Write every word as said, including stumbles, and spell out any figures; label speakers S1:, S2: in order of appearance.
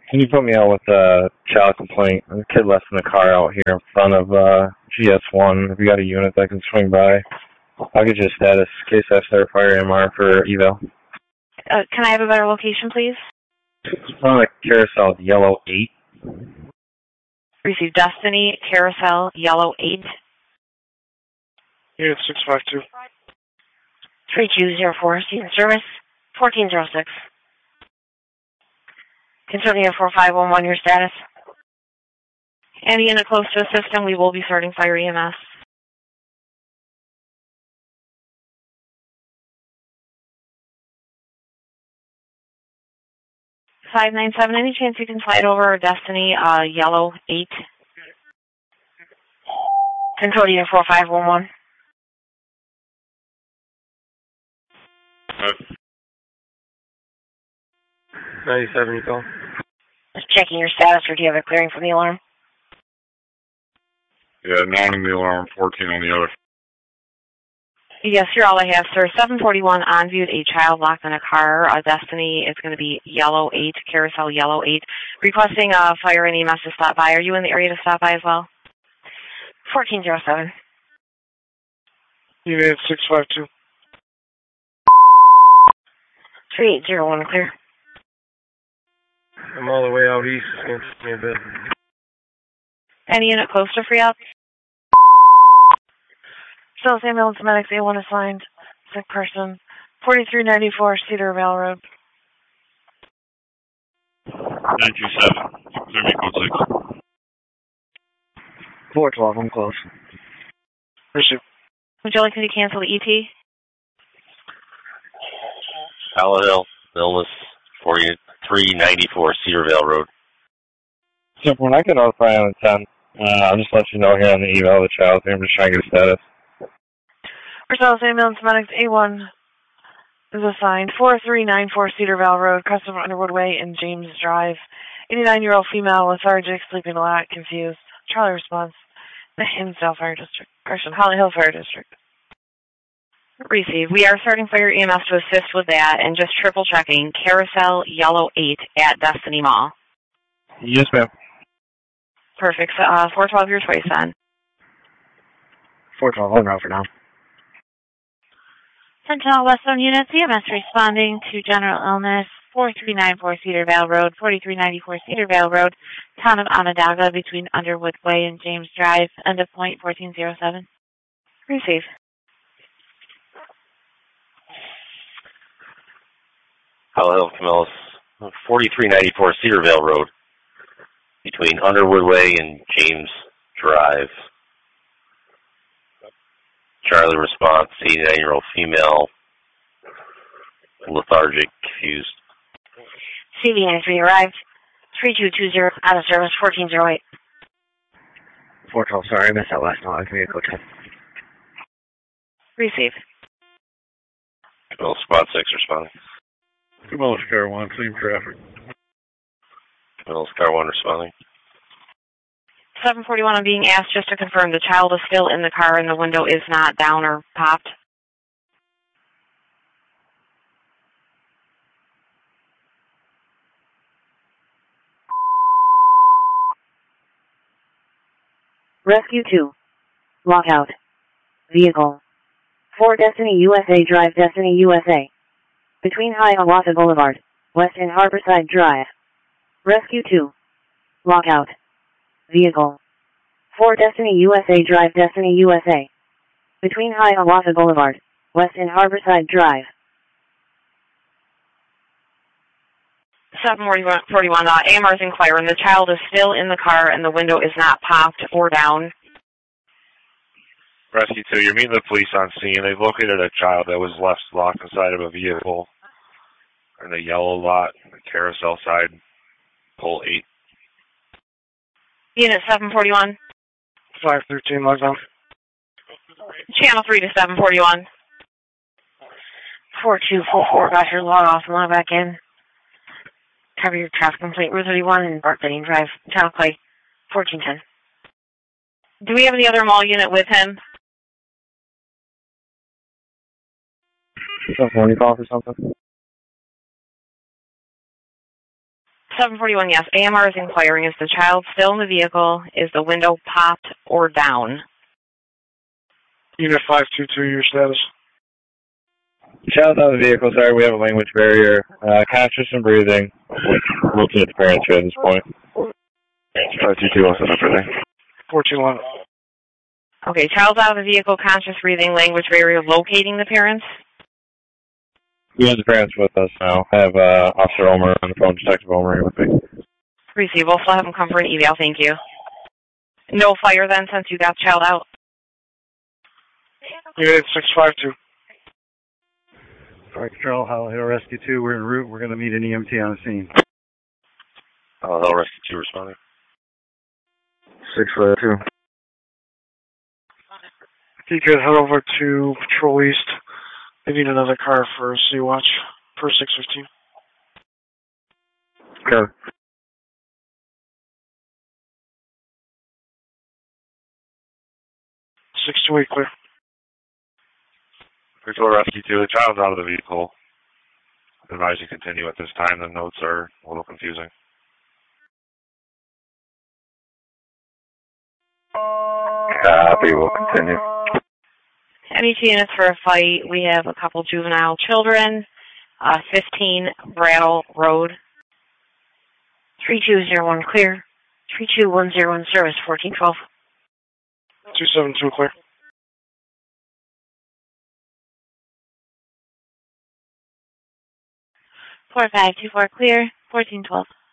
S1: Can you put me out with a child complaint? There's a kid left in the car out here in front of uh, G S one. If you got a unit that can swing by, I'll get you a status in case I start fire M R for eval.
S2: Uh, can I have a better location, please?
S1: It's on the Carousel Yellow eight.
S2: Receive Destiny, Carousel, Yellow eight.
S3: Unit six five two.
S2: three two zero four, Season Service, fourteen oh six. Concerning four five one one, your status. Any unit close to the system, we will be starting fire E M S. five nine seven, any chance you can slide over Destiny, uh, Yellow eight? Control unit four five one one.
S3: ninety-seven, you call?
S2: Just checking your status, or do you have a clearing from the alarm?
S4: Yeah, nine on the alarm, fourteen on the other.
S2: Yes, you're all I have, sir. seven forty-one on viewed, a child locked in a car. Uh, Destiny is going to be Yellow eight, Carousel Yellow eight. Requesting uh, fire and E M S to stop by. Are you in the area to stop by as well? fourteen oh seven.
S3: Unit six five two.
S2: three eight zero one, clear.
S3: I'm all the way out east. It's going to take me a bit.
S2: Any unit close to free up? Sales ambulance medics A one assigned. Sick person. forty-three ninety-four Cedar Vale Road.
S4: nine two seven. Clear me code six.
S1: four twelve, I'm close.
S3: Pursue.
S2: Would you like me to cancel the E T?
S5: Palo Hill, illness, forty-three ninety-four Cedar Vale Road.
S1: So when I get notified on the ten, uh, I'll just let you know here on the eval the child. I'm just trying to get a status.
S2: Sales ambulance medics A one is assigned. forty-three ninety-four Cedar Vale Road, Custom Underwood Way and James Drive. eighty-nine-year-old female, lethargic, sleeping a lot, confused. Charlie response. The Hinsdale Fire District. Correction, Holly Hill Fire District. Receive. We are starting fire E M S to assist with that and just triple checking. Carousel Yellow eight at Destiny Mall.
S1: Yes, ma'am.
S2: Perfect. So, uh, four twelve, your choice then.
S1: four twelve, hold on for now.
S2: Sentinel Western Unit, C M S responding to general illness, forty-three ninety-four Cedar Vale Road, forty-three ninety-four Cedar Vale Road, town of Onondaga, between Underwood Way and James Drive, end of point fourteen oh seven. Receive.
S5: Palo Hill, Camillus, forty-three ninety-four Cedar Vale Road, between Underwood Way and James Drive. Charlie response, eighty-nine-year-old female, lethargic, confused.
S2: C V ninety-three arrived. three two two zero, out of service, fourteen oh eight.
S1: four twelve, sorry, I missed that last one. I'll give you a code ten.
S2: Receive.
S5: Camillus, spot six responding.
S4: Camillus, car one, clean traffic.
S5: Camillus, car one responding.
S2: seven forty-one, I'm being asked just to confirm the child is still in the car and the window is not down or popped. Rescue two. Lockout. Vehicle. four Destiny U S A Drive, Destiny U S A. Between Hiawatha Boulevard, West and Harborside Drive. Rescue two. Lockout. Vehicle. four Destiny U S A Drive, Destiny U S A. Between Hiawatha Boulevard, West and Harborside Drive. seven forty-one, uh, A M R is inquiring. The child is still in the car and the window is not popped or down.
S4: Rescue two, you're meeting the police on scene. They've located a child that was left locked inside of a vehicle in the yellow lot, the carousel side, pole eight.
S2: Unit seven forty-one.
S3: five thirteen, logs on.
S2: Channel three to seven forty-one. four two four four, got your log off and log back in. Cover your traffic complaint, Route thirty-one and Bart Benning Drive, Channel Clay, fourteen ten. Do we have any other mall unit with him?
S1: Some phone call or something?
S6: seven forty-one, yes. A M R is inquiring, is the child still in the vehicle? Is the window popped or down?
S3: Unit five two two, your status.
S1: Child's out of the vehicle, sorry, we have a language barrier. Uh, conscious and breathing. Looking at the parents here at this point. five two two, what's the number there?
S3: fourteen one.
S6: Okay, child's out of the vehicle, conscious breathing, language barrier, locating the parents?
S1: We have the parents with us now. I have uh, Officer Omer on the phone, Detective Omer here with me.
S6: Receive. We'll still have them come for an eval, thank you. No fire then, since you got the child out?
S3: Unit six five two.
S7: Fire Control, Hollow Hill Rescue two, we're en route. We're going to meet an E M T on the scene.
S5: Hollow Hill Rescue two responding.
S1: six five two.
S3: You could head over to Patrol East. They need another car for Sea Watch per six fifteen.
S1: Okay.
S3: six two eight clear.
S4: Patrol Rescue two, the child's out of the vehicle. Advise you continue at this time. The notes are a little confusing.
S1: Copy, we'll continue.
S6: Any two units for a fight. We have a couple juvenile children. Uh, fifteen Brattle Road. three two zero one clear. three two one zero one service, fourteen twelve.
S3: two seven two clear.
S6: four five two four clear, fourteen twelve.